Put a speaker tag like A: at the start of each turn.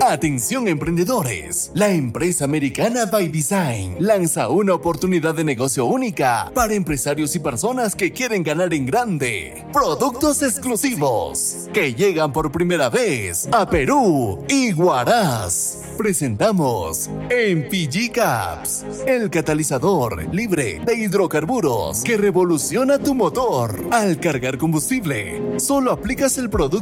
A: Atención emprendedores, la empresa americana By Design lanza una oportunidad de negocio única para empresarios y personas que quieren ganar en grande. Productos exclusivos que llegan por primera vez a Perú y Huaraz. Presentamos MPG Caps, el catalizador libre de hidrocarburos que revoluciona tu motor. Al cargar combustible, solo aplicas el producto